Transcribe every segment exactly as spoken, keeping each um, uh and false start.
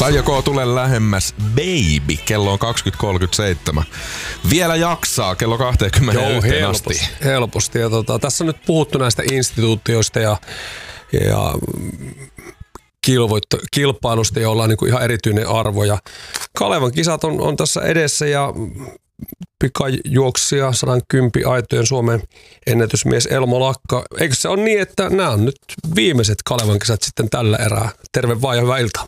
Kaija K. tule lähemmäs, baby, kello on kaksikymmentä kolmekymmentäseitsemän. Vielä jaksaa kello kaksikymmentäyksi Joo, helposti, asti. helposti. Ja tota, tässä on nyt puhuttu näistä instituutioista ja, ja kilvoitto, kilpailusta, joilla on niin kuin ihan erityinen arvo. Ja Kalevan kisat on, on tässä edessä ja pikajuoksija sadan kympin aitojen Suomen ennätysmies Elmo Lakka. Eikö se ole niin, että nämä on nyt viimeiset Kalevan kisat sitten tällä erää? Terve vaan ja hyvää iltaa.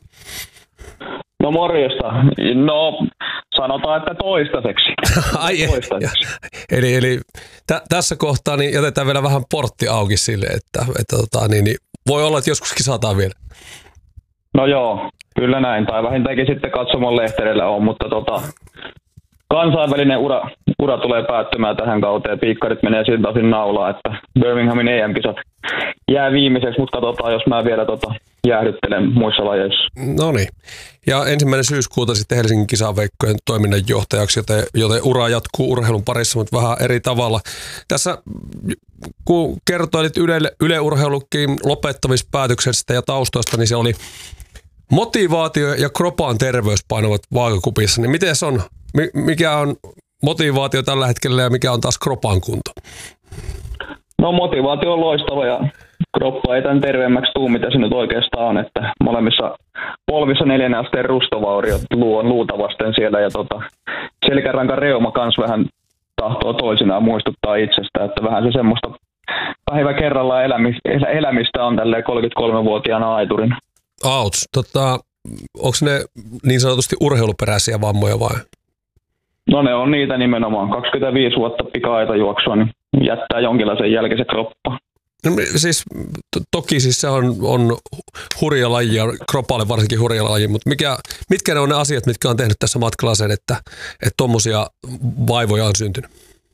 No morjesta. No sanotaan, että toistaiseksi. Ai, toistaiseksi. Eli, eli tä, tässä kohtaa niin jätetään vielä vähän portti auki sille, että, että tota, niin, niin voi olla, että joskus kisataan vielä. No joo, kyllä näin. Tai vähintäänkin sitten katsomon lehtereillä on, mutta tota, kansainvälinen ura, ura tulee päättymään tähän kauteen. Piikkarit menee siltä osin naulaan, että Birminghamin E M-kisat jää viimeiseksi, mutta katsotaan, jos mä vielä tota, jäähdyttelen muissa lajeissa. No niin. Ja ensimmäinen syyskuuta sitten Helsingin kisaveikkojen toiminnanjohtajaksi, joten, joten ura jatkuu urheilun parissa, mutta vähän eri tavalla. Tässä kun kertoilit Yle, Yle Urheilukin lopettamispäätöksestä ja taustoista, niin se oli motivaatio ja kropan terveys painavat vaakakupissa. Niin miten se on? Mikä on motivaatio tällä hetkellä ja mikä on taas kropan kunto? No motivaatio on loistava ja kroppa ei tämän terveemmäksi tuu, mitä se nyt oikeastaan on, että molemmissa polvissa neljännen asteen rustovauriot luu on luuta vasten siellä ja tota, selkärankan reuma kans vähän tahtoo toisinaan muistuttaa itsestä, että vähän se semmoista päivä kerrallaan elämistä on tälleen kolmekymmentäkolmevuotiaana aiturin. Auts, tota, onko ne niin sanotusti urheiluperäisiä vammoja vai? No ne on niitä nimenomaan. kaksikymmentäviisi vuotta pika-aitajuoksua, niin jättää jonkinlaisen jälkeisen kroppa. No, siis, to, toki siis se on, on hurja laji ja kropalle varsinkin hurja laji, mutta mikä, mitkä ne on ne asiat, mitkä on tehnyt tässä matkalla sen, että että tommosia vaivoja on syntynyt?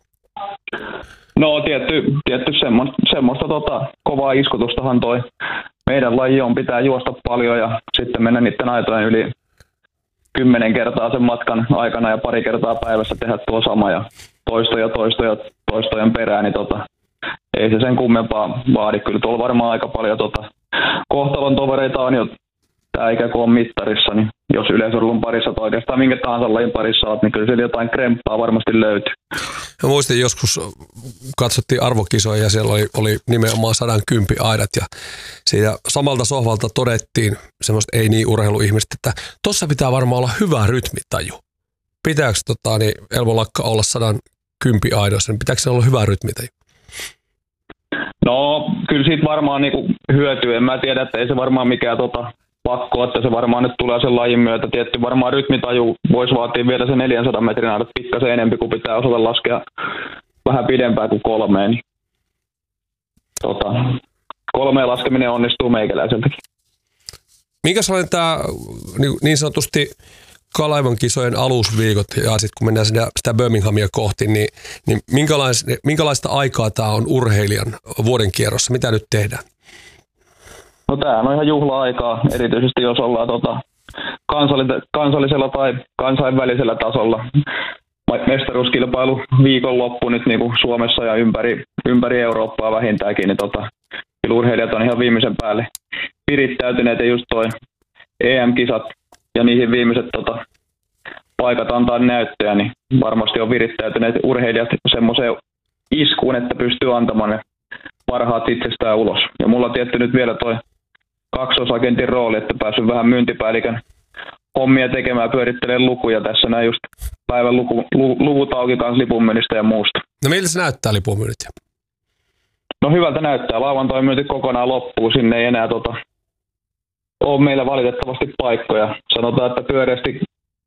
No tietty, tietty semmoista, semmoista tota, kovaa iskutustahan toi meidän laji on, pitää juosta paljon ja sitten mennä niiden aitojen yli kymmenen kertaa sen matkan aikana ja pari kertaa päivässä tehdä tuo sama ja toistoja toistoja toistojen perään, niin tota, ei se sen kummempaa vaadi. Kyllä tuolla varmaan aika paljon tota, kohtalon tovereita on jo tämä ikään kuin on mittarissa, niin jos yleisurheilun parissa tai oikeastaan minkä tahansa lajin parissa olet, niin kyllä siellä jotain kremppaa varmasti löytyy. Mä muistin joskus katsottiin arvokisoja ja siellä oli, oli nimenomaan sadan kympi aidat ja siitä samalta sohvalta todettiin semmoista ei niin urheiluihmistä, että tossa pitää varmaan olla hyvä rytmitaju. Pitääkö tota, niin Elmo Lakka olla sadan kympi aidossa, niin pitääkö se olla hyvä rytmitaju? No kyllä siitä varmaan niinku hyötyy. En mä tiedä, että ei se varmaan mikään tota pakko, että se varmaan nyt tulee sen lajin myötä. Tietty varmaan rytmitaju voisi vaatia vielä se neljänsadan metrin aidat pikkasen enemmän, kun pitää osata laskea vähän pidempään kuin kolmeen. Niin, tota, kolmeen laskeminen onnistuu meikäläiseltäkin. Minkä sellainen tämä niin sanotusti Kalevan kisojen alusviikot ja sitten kun mennään sitä, sitä Birminghamia kohti, niin, niin minkälaista, minkälaista aikaa tämä on urheilijan vuoden kierrossa? Mitä nyt tehdään? No tämähän on ihan juhla-aikaa, erityisesti jos ollaan tota, kansallisella tai kansainvälisellä tasolla. Mestaruuskilpailu viikonloppu nyt niin kuin Suomessa ja ympäri, ympäri Eurooppaa vähintäänkin, niin tota, urheilijat on ihan viimeisen päälle virittäytyneet ja just toi E M-kisat ja niihin viimeiset tota, paikat antaa näyttöjä, niin varmasti on virittäytyneet urheilijat semmoiseen iskuun, että pystyy antamaan ne parhaat itsestään ulos. Ja mulla on tietty nyt vielä toi kaksosagentin rooli, että päässyt vähän myyntipäällikön hommia tekemään, pyörittelee lukuja tässä näin just päivän luku, lu, luvut auki kanssa lipunmyynnistä ja muusta. No miltä se näyttää lipunmyynnit? No hyvältä näyttää. Lauantai myynti kokonaan loppuu. Sinne ei enää tota, ole meillä valitettavasti paikkoja. Sanotaan, että pyöreästi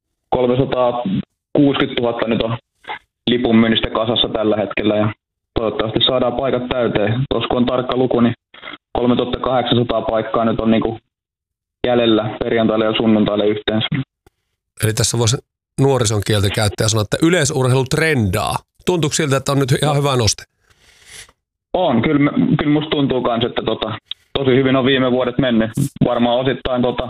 kolmesataakuusikymmentätuhatta nyt on lipunmyynnistä kasassa tällä hetkellä ja toivottavasti saadaan paikat täyteen. Tuossa kun on tarkka luku, niin kolmetuhattakahdeksansataa paikkaa nyt on niinku jäljellä perjantaille ja sunnuntaille yhteensä. Eli tässä voisi nuorison kieltä käyttää ja sanoa, että yleisurheilu trendaa. Tuntuuko siltä, että on nyt ihan hyvä noste? On. Kyllä, kyllä musta tuntuu myös, että tota, tosi hyvin on viime vuodet mennyt. Varmaan osittain tota,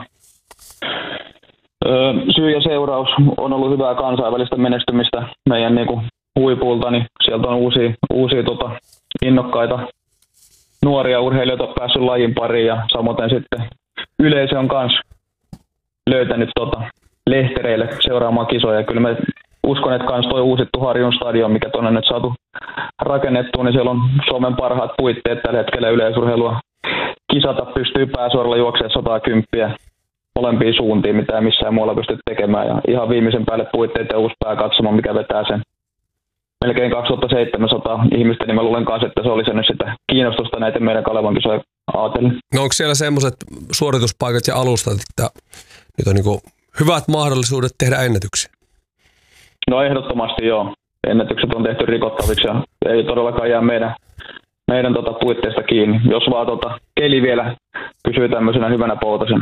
ö, syy ja seuraus on ollut hyvää kansainvälistä menestymistä meidän niinku huipulta, niin sieltä on uusia, uusia tota, innokkaita nuoria urheilijoita päässyt lajin pariin ja samoin sitten yleisö on myös löytänyt tota lehtereille seuraamaan kisoja. Kyllä me uskon, että kans toi uusittu Harjun stadion, mikä tuonne nyt saatu rakennettua, niin siellä on Suomen parhaat puitteet tällä hetkellä yleisurheilua. Kisata pystyy pääsuoralla juoksemaan sata kymmenen molempiin suuntiin, mitä ei missään muualla pysty tekemään. Ja ihan viimeisen päälle puitteet ja uusi pääkatsoma, mikä vetää sen melkein kaksituhattaseitsemänsataa ihmistä, niin mä luulen kanssa, että se oli nyt sitä kiinnostusta näitä meidän Kalevan kisoja ajatellen. No onko siellä semmoiset suorituspaikat ja alustat, että nyt on niin hyvät mahdollisuudet tehdä ennätyksiä? No ehdottomasti joo. Ennätykset on tehty rikottaviksi ja ei todellakaan jää meidän, meidän tota puitteista kiinni, jos vaan tota keli vielä pysyy tämmöisenä hyvänä poutasena.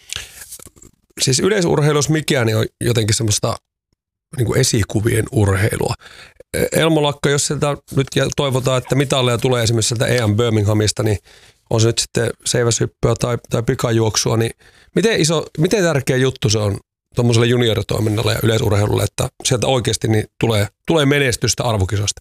Siis yleisurheilussa mikään niin on jotenkin semmoista niin kuin esikuvien urheilua. Elmo Lakka, jos sieltä nyt toivotaan, että mitalleja tulee esimerkiksi sieltä E M Birminghamista, niin on se nyt sitten seiväshyppyä tai, tai pikajuoksua, niin miten, iso, miten tärkeä juttu se on tuommoiselle junioritoiminnalle ja yleisurheilulle, että sieltä oikeasti niin tulee, tulee menestystä arvokisoista?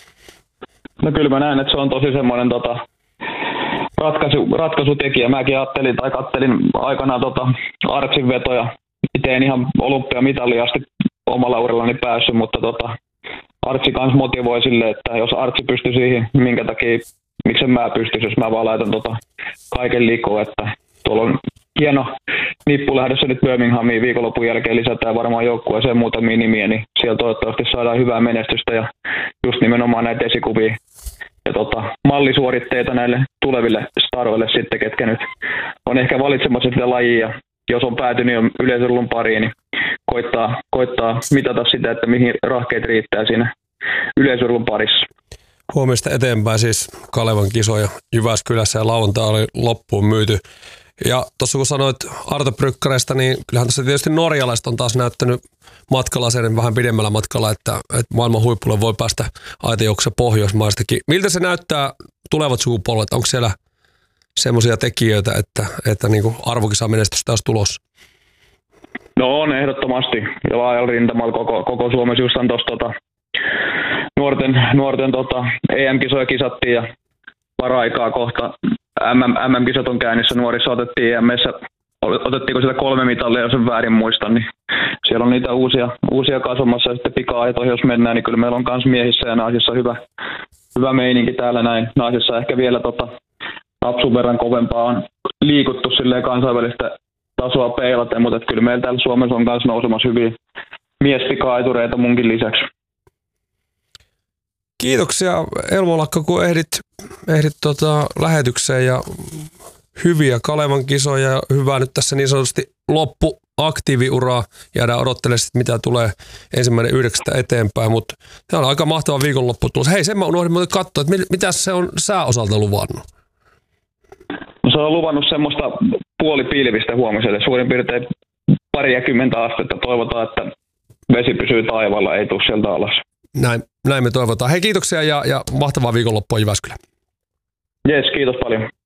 No kyllä mä näen, että se on tosi semmoinen tota, ratkaisu, ratkaisutekijä. Mäkin ajattelin tai kattelin aikanaan tota Artsin vetoja. Itse en ihan olympiamitalliin asti omalla urallani päässyt, mutta tota, Artsi kanssa motivoi sille, että jos Artsi pystyy siihen, niin minkä takia, miksi mä pystyisin, jos mä vaan laitan tota kaiken likoon, että tuolla on hieno nippu lähdössä nyt Birminghamiin viikonlopun jälkeen, lisätään varmaan joukkueeseen muutamia nimiä, niin siellä toivottavasti saadaan hyvää menestystä ja just nimenomaan näitä esikuvia ja tota, mallisuoritteita näille tuleville staroille sitten, ketkä nyt on ehkä valitsemassa sitä lajia. Jos on päätynyt jo yleisurheilun pariin, niin koittaa, koittaa mitata sitä, että mihin rahkeet riittää siinä yleisurheilun parissa. Huomista eteenpäin siis Kalevan kisoja Jyväskylässä ja lauantai oli loppuun myyty. Ja tuossa kun sanoit Arto Brykkäreistä, niin kyllähän tässä tietysti norjalaiset on taas näyttänyt matkalla sen vähän pidemmällä matkalla, että, että maailman huipulle voi päästä aitajuoksussa Pohjoismaistakin. Miltä se näyttää tulevat sukupolvet? Onko siellä semmoisia tekijöitä, että, että niin kuin arvokisamenestystä olisi tulossa? No on ehdottomasti. Ja laajalla rintamalla koko, koko Suomessa just tuossa tota, nuorten, nuorten tota, E M-kisoja kisattiin ja paraikaa kohta M M-kisat on käynnissä. Nuorissa otettiin E M:ssä, otettiinko sitä kolme mitallia, jos en väärin muista, niin siellä on niitä uusia, uusia kasvamassa ja sitten pika-aitoihin, jos mennään, niin kyllä meillä on myös miehissä ja naisissa hyvä, hyvä meininki täällä näin. Naisissa ehkä vielä tota, napsun verran kovempaa on liikuttu silleen kansainvälistä tasoa peilaten, mutta kyllä meillä täällä Suomessa on myös nousemassa hyviä miespika-aitureita munkin lisäksi. Kiitoksia Elmo Lakka, kun ehdit, ehdit tota lähetykseen ja hyviä Kalevan kisoja ja hyvää nyt tässä niin sanotusti loppuaktiiviuraa. Jäädään odottelemaan, mitä tulee ensimmäinen yhdeksästä eteenpäin, mutta tämä on aika mahtava viikonloppu tulossa. Hei, sen mä unohdin muuten katsoa, että mitä se on sääosalta luvannut? No, se on luvannut semmoista puolipilvistä huomiselle, suurin piirtein pariakymmentä astetta. Toivotaan, että vesi pysyy taivaalla, ei tule sieltä alas. Näin, näin me toivotaan. Hei, kiitoksia ja, ja mahtavaa viikonloppua Jyväskylä. Jes, kiitos paljon.